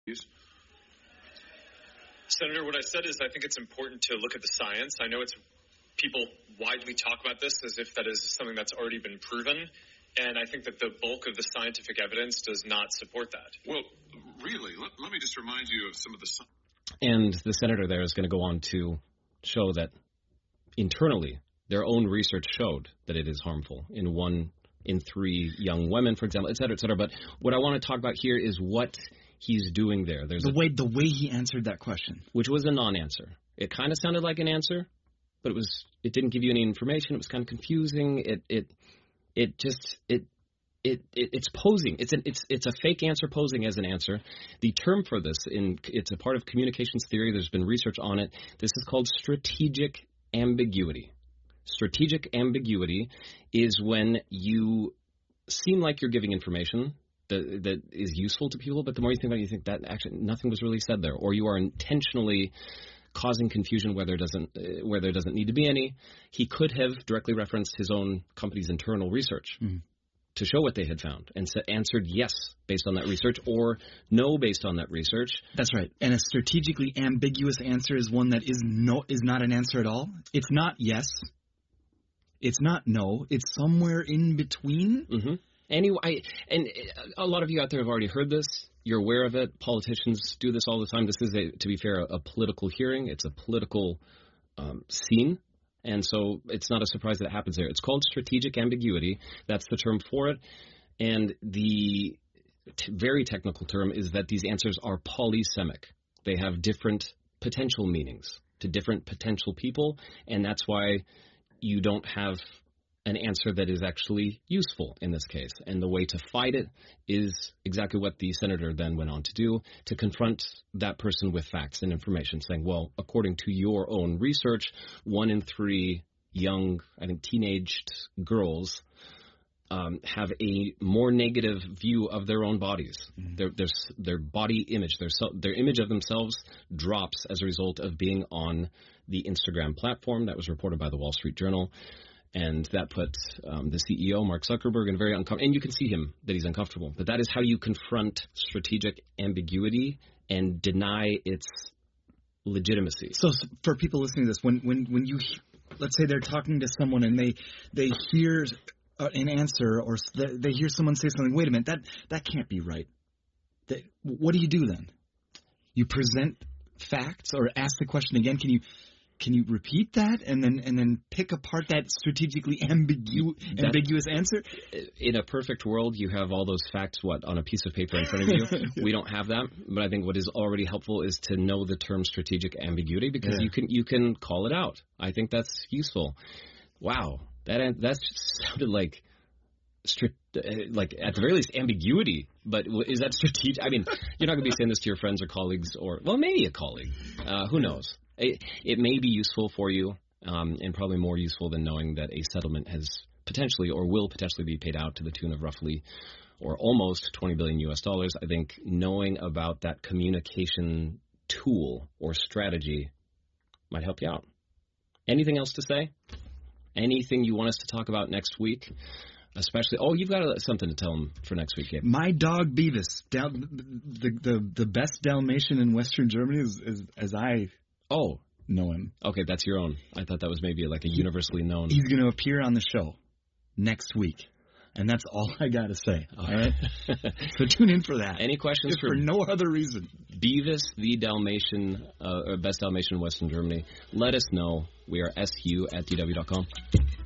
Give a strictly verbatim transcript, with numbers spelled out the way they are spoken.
Senator, what I said is I think it's important to look at the science. I know it's people widely talk about this as if that is something that's already been proven, and I think that the bulk of the scientific evidence does not support that. Well, really, let, let me just remind you of some of the... And the senator there is going to go on to show that internally their own research showed that it is harmful in one in three young women, for example, et cetera, et cetera. But what I want to talk about here is what he's doing there. There's the a, way the way he answered that question, which was a non-answer. It kind of sounded like an answer, but it was it didn't give you any information. It was kind of confusing. It it it just it it, it it's posing. It's an it's it's a fake answer posing as an answer. The term for this in it's a part of communications theory. There's been research on it. This is called strategic ambiguity. Strategic ambiguity is when you seem like you're giving information that, that is useful to people, but the more you think about it, you think that actually nothing was really said there, or you are intentionally causing confusion where there doesn't uh, where there doesn't need to be any. He could have directly referenced his own company's internal research mm-hmm. to show what they had found and sa- answered yes based on that research or no based on that research. That's right. And a strategically ambiguous answer is one that is no is not an answer at all. It's not yes. It's not no. It's somewhere in between. Mm-hmm. Anyway, I, and a lot of you out there have already heard this. You're aware of it. Politicians do this all the time. This is, a, to be fair, a, a political hearing. It's a political um, scene. And so it's not a surprise that it happens there. It's called strategic ambiguity. That's the term for it. And the t- very technical term is that these answers are polysemic. They have different potential meanings to different potential people. And that's why you don't have an answer that is actually useful in this case. And the way to fight it is exactly what the senator then went on to do, to confront that person with facts and information, saying, well, according to your own research, one in three young, I think, teenaged girls um, have a more negative view of their own bodies. Mm-hmm. Their, their, their body image, their, their image of themselves drops as a result of being on the Instagram platform. That was reported by the Wall Street Journal. And that put um, the C E O, Mark Zuckerberg, in a very uncomfortable, and you can see him that he's uncomfortable. But that is how you confront strategic ambiguity and deny its legitimacy. So for people listening to this, when when, when you, let's say they're talking to someone and they they hear an answer or they hear someone say something, wait a minute, that, that can't be right. That, what do you do then? You present facts or ask the question again, can you... Can you repeat that and then and then pick apart that strategically ambigu- that, ambiguous answer? In a perfect world, you have all those facts, what, on a piece of paper in front of you. We don't have that. But I think what is already helpful is to know the term strategic ambiguity because yeah. you can you can call it out. I think that's useful. Wow, that that sounded like like at the very least ambiguity. But is that strategic? I mean, you're not going to be saying this to your friends or colleagues, or well, maybe a colleague. Uh, who knows? It, it may be useful for you, um, and probably more useful than knowing that a settlement has potentially or will potentially be paid out to the tune of roughly or almost twenty billion U S dollars. I think knowing about that communication tool or strategy might help you out. Anything else to say? Anything you want us to talk about next week? Especially, oh, you've got a, something to tell them for next week, Gabe. My dog Beavis, Dal- the, the the best Dalmatian in Western Germany, is, is as I oh know him. Okay, that's your own. I thought that was maybe like a universally known. He's going to appear on the show next week, and that's all I got to say. All right, so tune in for that. Any questions for, for no other reason? Beavis, the Dalmatian, uh, or best Dalmatian in Western Germany. Let us know. We are S U at D W dot com.